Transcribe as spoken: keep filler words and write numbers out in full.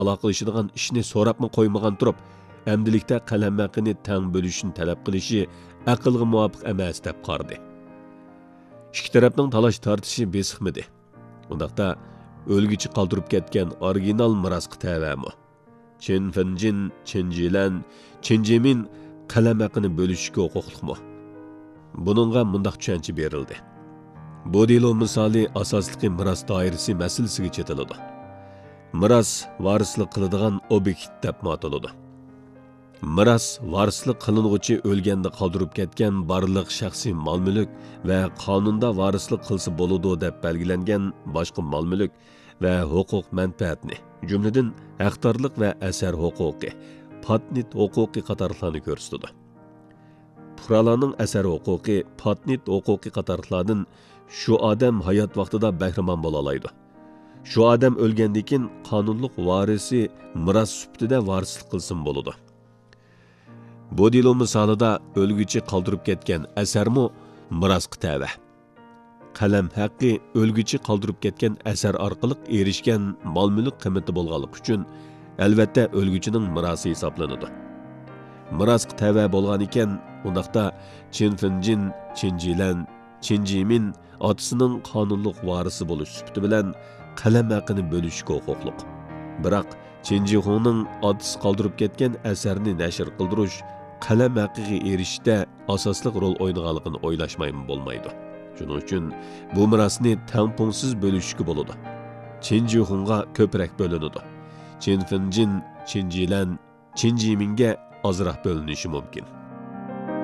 aloqalashadigan ishni so'rabmi qo'ymagan turib, amdilikda qalam haqini tang bo'lishini talab qilishi aqlga muvofiq emas deb qardi. Ikki tarafning talash tortishi besiqmidi. Undaqda o'lgichi qoldirib ketgan original mirosga tavami. Chen Fenjin, Chen Jilan, Chen Jimin qalam haqini bo'lishga huquqliqmi? Buningga mundaq tushuncha berildi. Bu delo misoli asosliqi miros doirasi masalasiga chetiladi. Miros varislik qiladigan obyekt deb ataladi. Miros varislik qilinuvchi o'lganda qoldirib ketgan barliq shaxsiy mol-mulk va qonunda varislik qilsa bo'ladi deb belgilangan boshqa mol-mulk va huquq manfaatni, jumladan haqdorlik va asar huquqi, patnit huquqi qatorlarni ko'rsatadi. Fuqarolarning asar huquqi, patnit huquqi qatorlardan shu odam hayot vaqtida bahramon bo'la oladi. Shu odam o'lgandan keyin qonunliq varisi miros sifatida varislik qilsin bo'ladi. Bu delo misolida o'lguchi qoldirib ketgan asarmi mirosga tava. Qalam haqqi o'lguchi qoldirib ketgan asar orqali erishgan mol-mulk qiymati bo'lganligi uchun albatta o'lguchining mirosi hisoblanadi. Mirosga tava bo'lgan ekan, undaqda Chen Fenjin, Chen Jilan, Chen Jimin otasining qonunliq varisi bo'lish sifati bilan qalam haqqini bo'lishga huquqliq. Biroq Chen Jihunning otasi qoldirib ketgan asarni nashr qildirish qalam haqqiga erishishda asosli rol o'ynaganligini o'ylashmaymi bo'lmaydi. Shuning uchun bu mirosni tangpungsiz bo'lishga bo'ladi. Chen Jihunga ko'proq bo'linadi. Chen Fenjin, Chen Jilan, Chen Jiminga ozroq bo'linishi mumkin.